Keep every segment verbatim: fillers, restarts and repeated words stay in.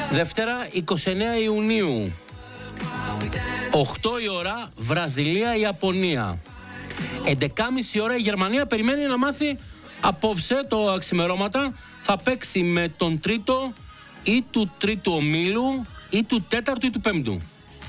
Δευτέρα είκοσι εννέα Ιουνίου, οκτώ η ώρα, Βραζιλία-Ιαπωνία. έντεκα και μισή ώρα η Γερμανία περιμένει να μάθει απόψε το ξημερώματα. Θα παίξει με τον τρίτο ή του τρίτου ομίλου ή του τέταρτου ή του πέμπτου.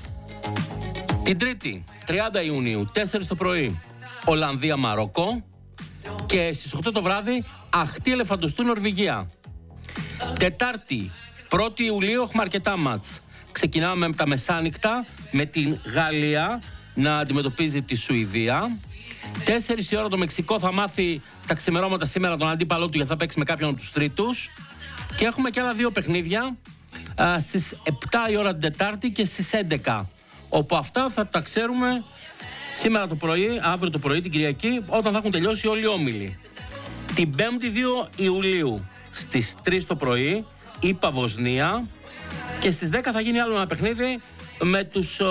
Την Τρίτη, τριάντα Ιουνίου, τέσσερα το πρωί, Ολλανδία-Μαρόκο. Και στις οκτώ το βράδυ, Αχτή Ελεφαντοστού, Νορβηγία. Τετάρτη, πρώτη Ιουλίου, έχουμε αρκετά μάτς. Ξεκινάμε με τα μεσάνυχτα με την Γαλλία να αντιμετωπίζει τη Σουηδία. Τέσσερις η ώρα το Μεξικό θα μάθει τα ξημερώματα σήμερα τον αντίπαλό του, γιατί θα παίξει με κάποιον από τους τρίτους. Και έχουμε και άλλα δύο παιχνίδια α, στις επτά η ώρα την Τετάρτη και στις έντεκα. Όπου αυτά θα τα ξέρουμε σήμερα το πρωί, αύριο το πρωί, την Κυριακή, όταν θα έχουν τελειώσει όλοι οι όμιλοι. Την Πέμπτη δύο Ιουλίου στις τρεις το πρωί, ΗΠΑ Βοσνία. Και στις δέκα θα γίνει άλλο ένα παιχνίδι με τους,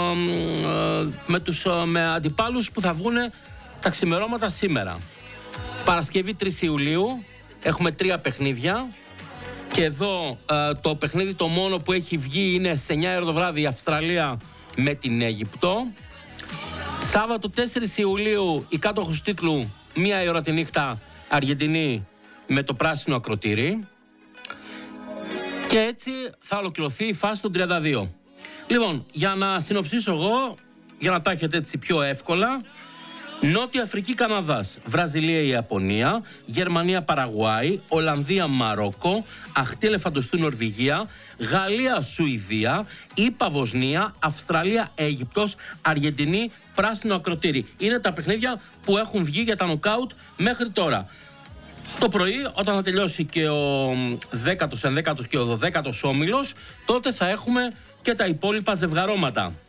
με, τους, με αντιπάλους που θα βγουν τα ξημερώματα σήμερα. Παρασκευή τρεις Ιουλίου, έχουμε τρία παιχνίδια. Και εδώ το παιχνίδι το μόνο που έχει βγει είναι στις εννιά η ώρα το βράδυ η Αυστραλία με την Αίγυπτο. Σάββατο τέσσερις Ιουλίου η κάτοχος τίτλου μία η ώρα τη νύχτα Αργεντινή με το πράσινο ακροτήρι. Και έτσι θα ολοκληρωθεί η φάση των τριάντα δύο. Λοιπόν, για να συνοψίσω εγώ, για να τα έχετε έτσι πιο εύκολα: Νότια Αφρική Καναδάς, Βραζιλία Ιαπωνία, Γερμανία Παραγουάη, Ολλανδία Μαρόκο, Αχτή Ελεφαντοστού Νορβηγία, Γαλλία Σουηδία, ΗΠΑ Βοσνία, Αυστραλία Αίγυπτος, Αργεντινή πράσινο ακροτήρι. Είναι τα παιχνίδια που έχουν βγει για τα νοκάουτ μέχρι τώρα. Το πρωί, όταν θα τελειώσει και ο δέκατος, ενδέκατος και ο δωδέκατος όμιλος, τότε θα έχουμε και τα υπόλοιπα ζευγαρώματα.